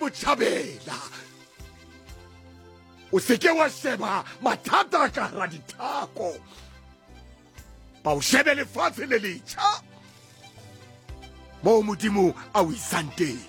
mo thabela o seke wa sheba mathata ka hara dithako ba o shebe lefatshe le letjha mo modimo a o isang teng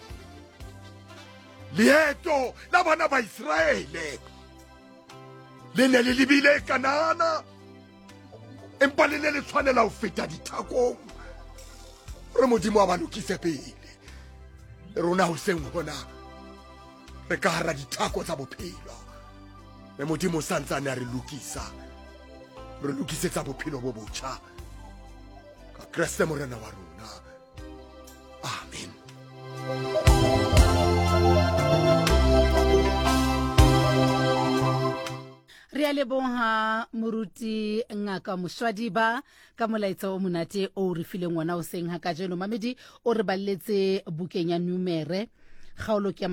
leeto la bana ba Israele le ne le lebile Kanana empa le ne le tshwanela ho feta dithakong re modimo a ba lokise pele rona ho seng hona re ka hara dithako tsa bophelo le modimo santsane a re lokisetsa bophelo bo botjha ka Kriste morena wa rona amen. Re a leboha moruti Ngaka Moswadiba ka molaetsa o monate o re fileng ngwana o seng ha ka jeno mamedi o re balletse bukeng ya numere kgaolo ke ya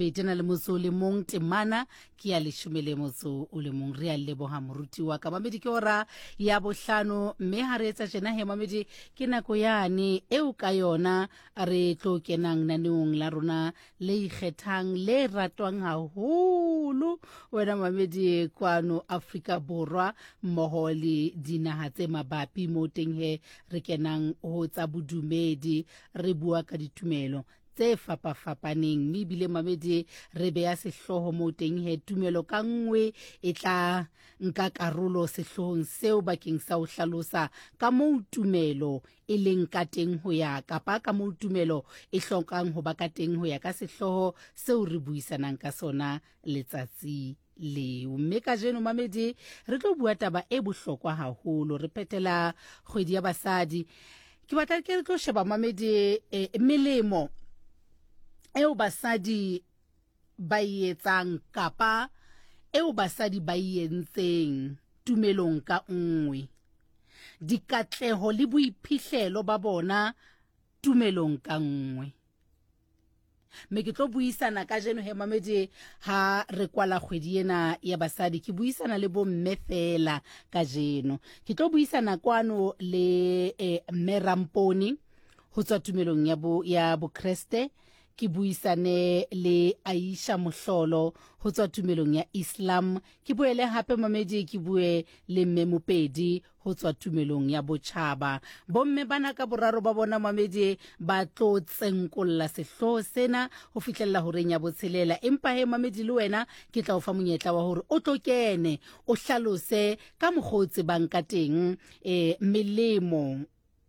21 temana ke ya 11 re a leboha moruti wa ka mamedi ke ora ya bohlano mme ha re etsa jena he mamedi ke nako yane eo ka yona re tlo kenang naneong la rona le ikgethang le ratwang haholo wena mamedi kwano Afrika Borwa mmoho le dinaha tse mabapi mo teng he re kenang ho tsa bodumedi re bua ka ditumelo tse fapafapaneng mme bile mamedi re beya sehloho mo teng he tumelo ka nngwe e tla nka karolo sehlohong seo bakeng sa ho hlalosa ka moo tumelo e leng ka teng ho ya kapa ka moo tumelo e hlokang ho ba ka teng ho ya ka sehloho seo re buisanang ka sona letsatsi leo mme ka jeno mamedi re tlo bua taba e bohlokwa haholo re phetela kgwedi ya basadi ke batla ke re tlo sheba mamedi melemo eo basadi ba etsang kapa eo basadi ba entseng tumelong ka nngwe dikatleho le boiphihlelo ba bona tumelong ka nngwe me ke tlo buisana ka jeno he mamedi ha re kwala kgwedi ena ya basadi ke buisana le bo mme fela ka jeno ke tlo buisana kwano le Meramponi ho tswa tumelong ya bo Kriste ke buisane le Aisha Mohlolo ho tswa tumelong ya Islam ke boele hape mamedi ke bue le Memopedi ho tswa tumelong ya Botjhaba bomme bana ka boraro ba bona mamedi ba tlo tsenkolla sehloho sena ho fihlella ho reng ya botshelela empa he mamedi le wena ke tla o fa monyetla wa hore o tlo kene o hlalose ka mogotse banka teng melemo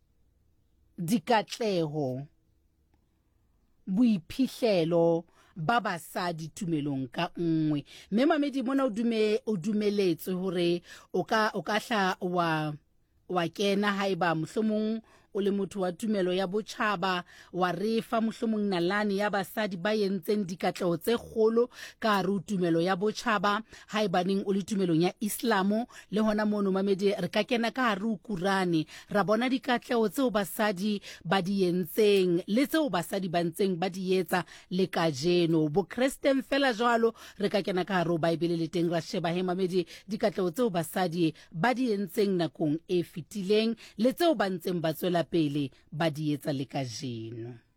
dikatleho boiphihlelo ba basadi tumelong ka nngwe mme mamedi mona o dumeletswe hore o ka hla wa kena haiba mohlomong o le motho wa tumelo ya Botjhaba wa refa mohlomong nalane ya basadi ba yentseng dikatleho tse kgolo ka hare tumelo ya Botjhaba haibaneng o le tumelong ya Islamo le hona mono mamedi re ka kena ka hare Qur'ane ra bona dikatleho tseo basadi ba di yentseng le tseo basadi ba ntseng ba di etsa le kajeno bo Kristen fela jwalo re ka kena ka hare Bible le teng ra sheba he mamedi dikatleho tseo basadi ba di yentseng nakong e fetileng le tseo ba ntseng ba tswela pele ba di etsa le kajeno